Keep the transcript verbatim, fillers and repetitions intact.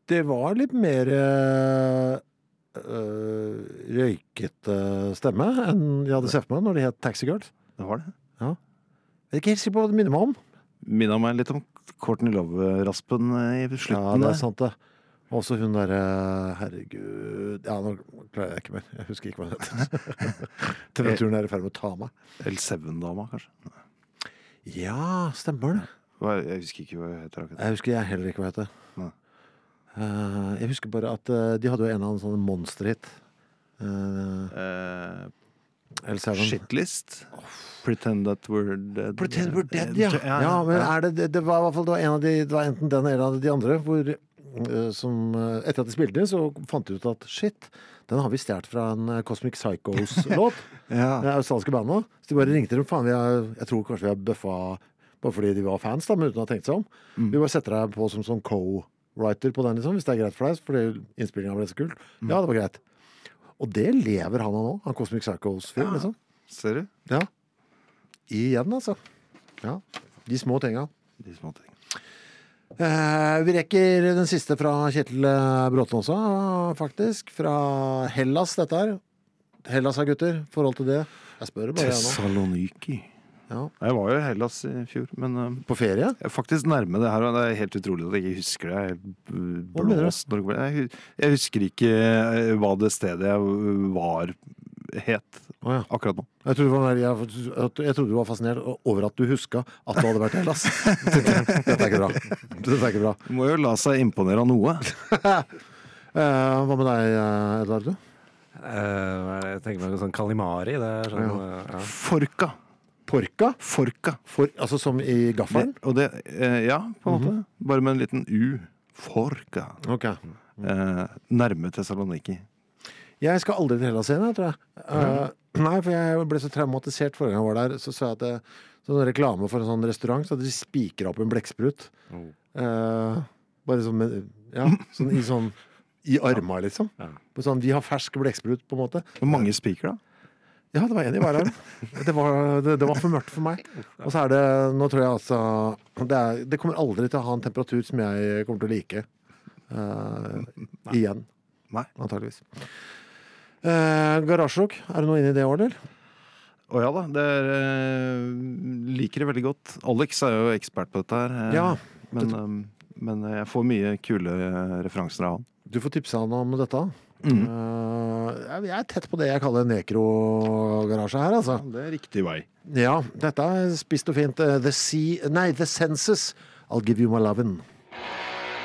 Det var litt mer uh, uh, røykete stemme enn jeg hadde sett for meg når det het Taxi Girls. Det var det. Ja. Jeg er ikke helt sikker på hva det minner meg om. Minner meg litt om Courtney Love-raspen i slutten. Ja, det er sant det. Også hun der, herregud... Ja, nå klarer jeg ikke mer. Jeg husker ikke hva det heter. Temperaturen er i ferd med å ta meg. L syv-dama, kanskje? Ja, stemmer det. Jeg husker ikke hva det heter akkurat. Jeg husker jeg heller ikke hva det heter. Nei. Uh, jeg husker bare at uh, de hadde jo en av en sånn monsterhit. Uh, uh, L syv. Shitlist? Pretend that we're dead. Pretend we're dead, ja. Ja, ja men er det, det, det var i hvert fall det var en av de, det var enten den eller de andre, hvor som etter at de spilte så fant de ut at shit, den har vi stjert fra en Cosmic Psychos-låt. Ja. Det australske bandet. Så de bare ringte dem, faen, vi har, jeg tror kanskje vi har bøffa bare fordi de var fans, da, men uten å ha tenkt seg om. Mm. Vi bare setter deg på som sånn co-writer på den, liksom, hvis det er greit for deg, fordi innspillingen ble så kult. Mm. Ja, det var greit. Og det lever han av nå, han Cosmic Psychos-film, ja. liksom. Ser du? Ja. Igjen, altså. Ja, de små tinga. De små tinga. Uh, vi rekker den siste fra Kjetil Bråten også, faktisk. Fra Hellas, dette her. Hellas her, gutter. Forhold til det. Jeg spør bare jeg nå. Thessaloniki. Ja. Jeg var jo i Hellas i fjor, men... Uh, På ferie? Jeg er faktisk nærme det her, og det er helt utrolig at jeg ikke husker det. Jeg, blåst, jeg, jeg husker ikke hva det stedet jeg var het oh, ja. akkurat nå. Jeg trodde, var, jeg, jeg trodde du var fascinert over at du huska at du hadde vært i Hellas. Dette er ikke bra. Dette er ikke bra. Du må jo la seg imponere av noe. uh, hva med deg, Eduardo? Uh, jeg tenker meg sånn Kalimari. Det er sånn, ja. Ja. Forka. Porka? Forka. For, altså som i gaffelen? Det, og det, uh, ja, på en måte. Mm-hmm. Bare med en liten U. Forka. Ok. Uh, nærme Thessaloniki. Jeg skal aldri til Hellas igjen, tror jeg. Uh, nei, for jeg ble så traumatisert forrige gang jeg var der. Så så jeg at det sånn reklame for en sånn restaurant, så hadde de spikret opp en blekksprut. Oh. Uh, bare sånn, ja, sånn i sånn, i arma liksom. Ja. Sånn, vi har fersk blekksprut, på en måte. Hvor mange spiker da? Ja, det var en i hver arm. Det var, det, det var for mørkt for meg. Og så er det, nå tror jeg altså, det, er, det kommer aldri til å ha en temperatur som jeg kommer til å like. Uh, igjen. Nei. Antageligvis. Uh, Garasjelokk, er det noe inne i det år, eller? Å ja da, det er, uh, liker det veldig godt. Alex er jo ekspert på dette her. Uh, ja. Men, um, men jeg får mye kule referanser av han. Du får tipse han om dette. Mm. Uh, jeg er tett på det jeg kaller nekro-garasje her, altså. Ja, det er riktig vei. Ja, dette er spist og fint. Uh, the Sea, nei, The Senses. I'll give you my lovin'.